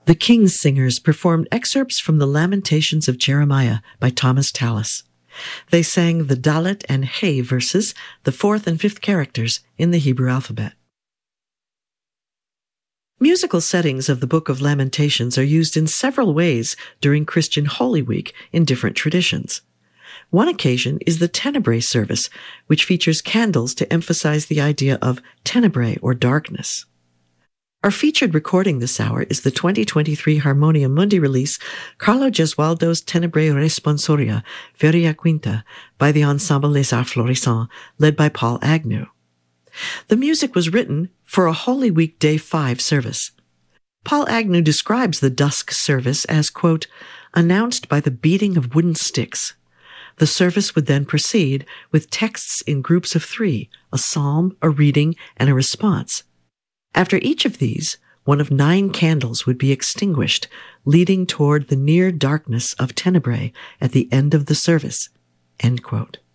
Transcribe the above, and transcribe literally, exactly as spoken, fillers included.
The King's Singers performed excerpts from the Lamentations of Jeremiah by Thomas Tallis. They sang the Dalet and Hey verses, the fourth and fifth characters in the Hebrew alphabet. Musical settings of the Book of Lamentations are used in several ways during Christian Holy Week in different traditions. One occasion is the Tenebrae service, which features candles to emphasize the idea of tenebrae or darkness. Our featured recording this hour is the twenty twenty-three Harmonia Mundi release Carlo Gesualdo's Tenebrae Responsoria, Feria Quinta, by the Ensemble Les Arts Florissants, led by Paul Agnew. The music was written for a Holy Week Day five service. Paul Agnew describes the dusk service as, quote, announced by the beating of wooden sticks. The service would then proceed with texts in groups of three, a psalm, a reading, and a response. After each of these, one of nine candles would be extinguished, leading toward the near darkness of tenebrae at the end of the service, end quote.